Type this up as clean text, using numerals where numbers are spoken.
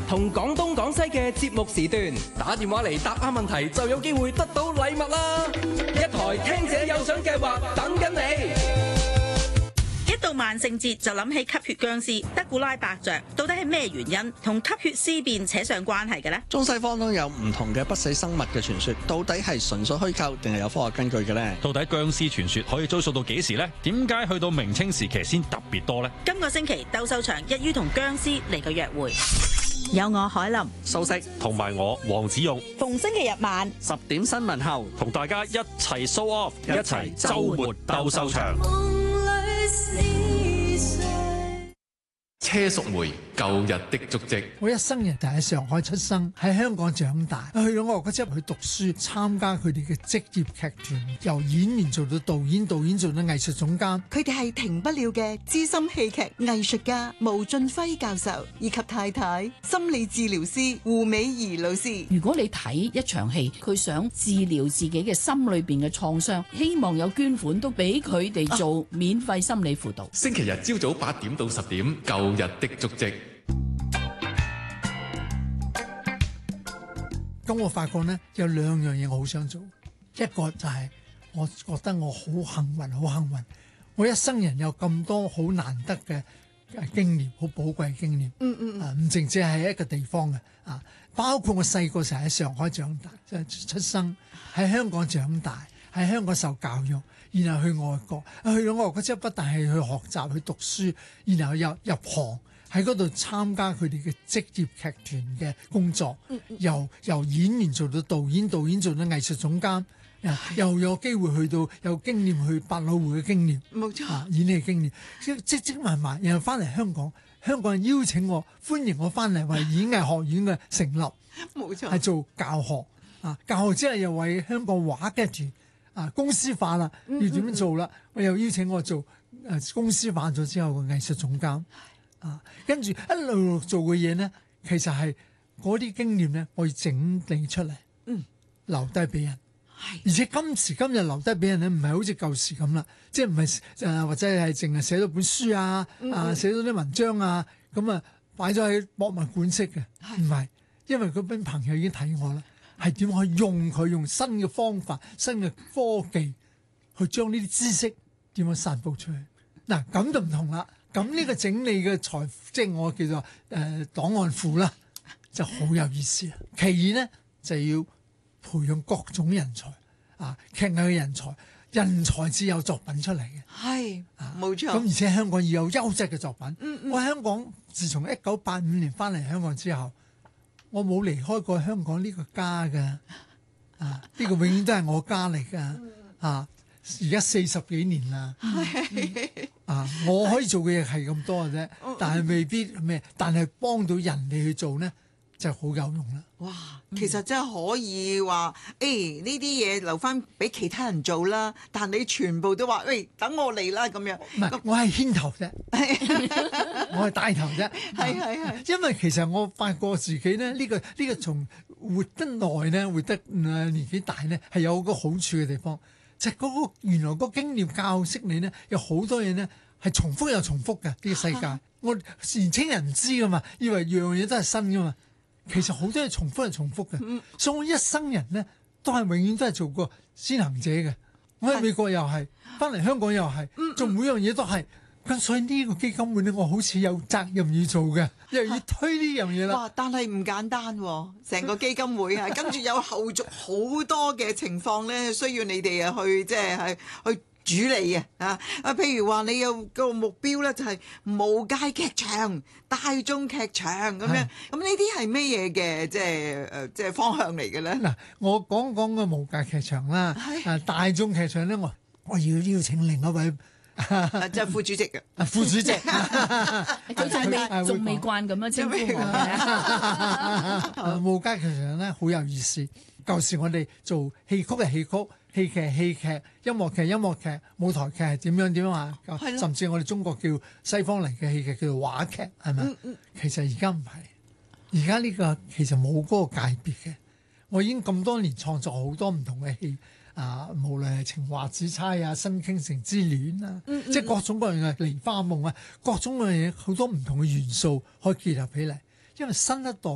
同廣東廣西嘅節目時段，打電話嚟答啱問題就有機會得到禮物啦！一台聽者有獎計劃等緊你。 一到萬聖節就諗起吸血僵屍、德古拉伯爵，到底係咩原因同吸血屍變扯上關係嘅呢？ 中西方都有唔同嘅不死生物嘅傳說，到底係純粹虛構定係有科學根據嘅呢？ 到底僵屍傳說可以追溯到幾時呢？點解去到明清時期先特別多呢？ 今個星期鬥獸場一於同僵屍嚟個約會，有我海林、 素食同埋我黃子勇， 逢星期日晚 10點新聞後， 同大家一齊 show off， 一齊週末鬥獸場。 車淑梅舊日的足跡。 我一生人就喺上海出生，喺香港長大，去咗外國之後去讀書，參加佢哋嘅職業劇團，由演員做到導演，導演做到藝術總監。 佢哋係停不了嘅資深戲劇藝術家毛俊輝教授，以及太太心理治療師胡美儀老師。 如果你睇一場戲，佢想治療自己嘅心裏邊嘅創傷，希望有捐款都俾佢哋做免費心理輔導。 星期日朝早8點到10點，舊日的足跡。 咁我發覺呢，有2樣嘢我好想做，一個就係我覺得我好幸運，好幸運，我一生人有咁多好難得嘅經驗，好寶貴嘅經驗。唔淨止係一個地方嘅啊，包括我細個時喺上海長大，即係出生喺香港長大，喺香港受教育，然後去外國，去咗外國之後不但係去學習去讀書，然後又入行。喺嗰度參加佢哋嘅職業劇團嘅工作，由演員做到導演，導演做到藝術總監，又有機會去到有經驗去百老匯嘅經驗， 冇錯， 演戲經驗，積埋埋，然後翻嚟香港，香港人邀請我，歡迎我翻嚟為演藝學院嘅成立， 冇錯， 係做教學啊，教學之後又為香港話劇團啊公司化啦，要點樣做啦？我又邀請我做公司化咗之後嘅藝術總監。跟住一路做嘅嘢呢，其實係嗰啲經驗呢，我要整理出嚟，留低俾人。而且今時今日留低俾人呢，唔係好似舊時咁啦，即係唔係或者係淨係寫咗本書寫咗啲文章咁啊擺咗喺博物館式嘅，唔係，因為嗰班朋友已經睇我啦，係點可以用新嘅方法、新嘅科技去將呢啲知識點樣散佈出去。嗱，咁就唔同啦。咁呢個整理嘅即係我叫做檔案庫啦，就好有意思啊。其二呢，就要培養各種人才劇藝嘅人才，人才至有作品出嚟嘅。 係冇錯。 咁而且香港要有優質嘅作品。我喺香港自從1985年翻嚟香港之後，我冇離開過香港呢個家㗎。呢個永遠都係我家嚟㗎。而家40幾年啦。我可以做嘅嘢係咁多嘅啫，但係未必咩，但係幫到人哋去做呢，就好有用啦。 哇，其實真係可以話，呢啲嘢留翻俾其他人做啦，但你全部都話，等我嚟啦咁樣。 唔係，我係牽頭啫，我係帶頭啫。係，因為其實我發覺自己呢，呢個從活得耐呢，活得年紀大呢，係有個好處嘅地方。就係原來個經驗教識你呢，有好多嘢呢係重複又重複嘅呢個世界。我年青人唔知噶嘛，以為樣嘢都係新噶嘛，其實好多嘢重複又重複嘅。所以我一生人呢，都係永遠都係做過先行者嘅。我喺美國又係，翻嚟香港又係，做每樣嘢都係。咁所以呢個基金會呢，我好似有責任要做嘅，又要推呢樣嘢啦。 哇！但係唔簡單喎，成個基金會跟住有後續好多嘅情況咧，需要你哋去即係去主理譬如話你有個目標咧，就係無界劇場、大眾劇場咁樣。咁呢啲係咩嘢嘅？即係方向嚟嘅咧？ 嗱，我講個無界劇場啦，大眾劇場咧，我要邀請另一位。 即係副主席嘅， 副主席， 佢仲未慣咁樣稱呼我。 無界劇場咧好有意思。舊時我哋做戲曲嘅戲曲，戲劇戲劇，音樂劇音樂劇，舞台劇係點樣啊？甚至我哋中國叫西方嚟嘅戲劇叫做話劇，係咪？其實而家唔係，而家呢個其實冇嗰個界別嘅。我已經咁多年創作好多唔同嘅戲。無論係情話紫釵啊、新傾城之戀啊，即係各種各樣嘅梨花夢啊，各種各樣嘢，好多唔同嘅元素可以結合起嚟，因為新一代。